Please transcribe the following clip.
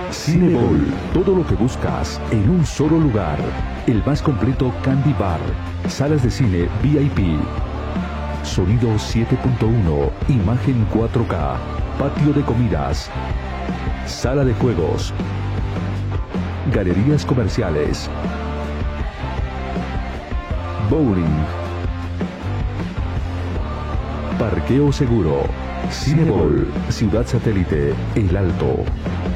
Cinebol, todo lo que buscas en un solo lugar. El más completo Candy Bar, salas de cine VIP, sonido 7.1, imagen 4K, patio de comidas, sala de juegos, galerías comerciales, bowling, parqueo seguro. Cinebol, Ciudad Satélite, El Alto.